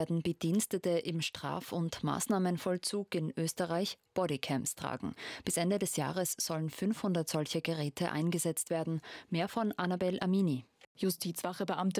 werden Bedienstete im Straf- und Maßnahmenvollzug in Österreich Bodycams tragen. Bis Ende des Jahres sollen 500 solche Geräte eingesetzt werden. Mehr von Annabel Amini. Justizwachebeamte